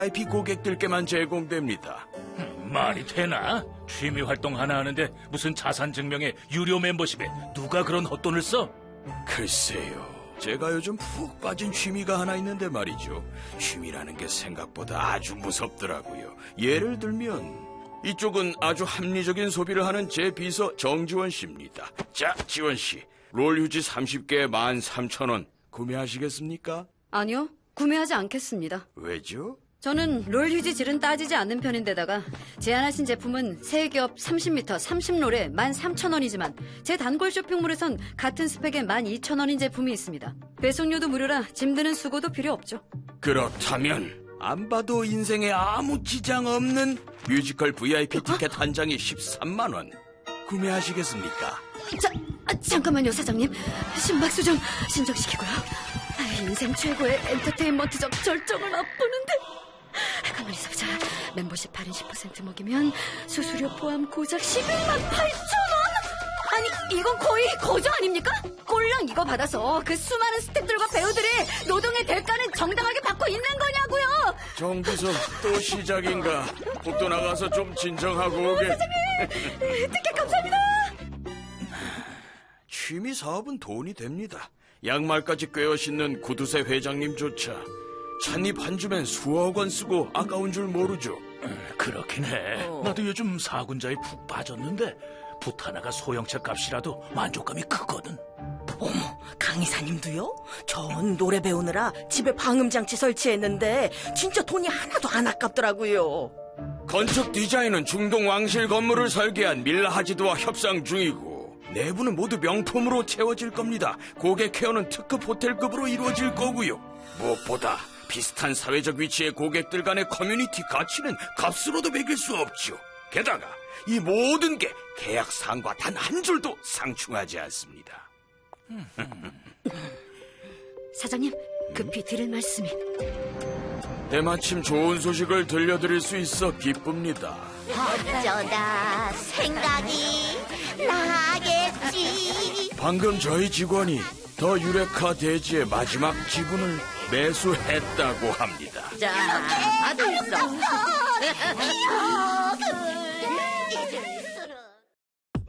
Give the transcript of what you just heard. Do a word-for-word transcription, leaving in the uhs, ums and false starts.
브이아이피 고객들께만 제공됩니다. 말이 되나? 취미 활동 하나 하는데 무슨 자산 증명에 유료 멤버십에 누가 그런 헛돈을 써? 글쎄요. 제가 요즘 푹 빠진 취미가 하나 있는데 말이죠. 취미라는 게 생각보다 아주 무섭더라고요. 예를 들면 이쪽은 아주 합리적인 소비를 하는 제 비서 정지원 씨입니다. 자, 지원 씨. 롤 휴지 삼십 개에 만 삼천 원 구매하시겠습니까? 아니요, 구매하지 않겠습니다. 왜죠? 저는 롤 휴지 질은 따지지 않는 편인데다가 제안하신 제품은 세 겹 삼십 미터 삼십 롤에 만 삼천 원이지만 제 단골 쇼핑몰에선 같은 스펙에 만 이천 원인 제품이 있습니다. 배송료도 무료라 짐 드는 수고도 필요 없죠. 그렇다면 안 봐도 인생에 아무 지장 없는 뮤지컬 브이아이피 티켓 한 장이 십삼만 원 구매하시겠습니까? 자, 아, 잠깐만요, 사장님. 심박수 좀 신정시키고요. 아, 인생 최고의 엔터테인먼트적 절정을 앞보는데. 가만히 있어보자. 멤버십 할인 십 퍼센트 먹이면 수수료 포함 고작 십일만 팔천 원? 아니, 이건 거의 거저 아닙니까? 꼴랑 이거 받아서 그 수많은 스태프들과 배우들이 노동의 대가는 정당하게 받고 있는 거냐고요. 정비서 또 시작인가? 복도 나가서 좀 진정하고 오게. 사장님, 티켓 감사합니다. 취미 사업은 돈이 됩니다. 양말까지 꿰어 신는 구두쇠 회장님조차 찻잎 한 줌엔 수억 원 쓰고 아까운 줄 모르죠. 그렇긴 해. 어. 나도 요즘 사군자에 푹 빠졌는데 붓 하나가 소형차 값이라도 만족감이 크거든. 어머, 강 이사님도요? 전 노래 배우느라 집에 방음장치 설치했는데 진짜 돈이 하나도 안 아깝더라고요. 건축 디자인은 중동 왕실 건물을 설계한 밀라 하지드와 협상 중이고 내부는 모두 명품으로 채워질 겁니다. 고객 케어는 특급 호텔급으로 이루어질 거고요. 무엇보다 비슷한 사회적 위치의 고객들 간의 커뮤니티 가치는 값으로도 매길 수 없죠. 게다가 이 모든 게 계약 사항과 단 한 줄도 상충하지 않습니다. 사장님, 급히 드릴 말씀이. 때마침 좋은 소식을 들려드릴 수 있어 기쁩니다. 어쩌다 생각이 나겠지. 방금 저희 직원이 더 유레카 대지의 마지막 지분을 매수했다고 합니다. 자, 아들 있어. 기억을